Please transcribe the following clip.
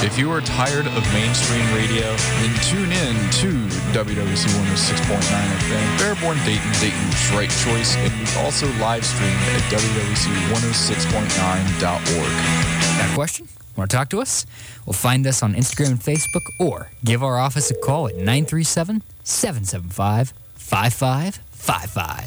If you are tired of mainstream radio, then tune in to WWC 106.9 FM, Fairborn, Dayton, Dayton's right choice, and we also live stream at WWC106.9.org. Got a question? Want to talk to us? Well, find us on Instagram and Facebook, or give our office a call at 937-775-5555.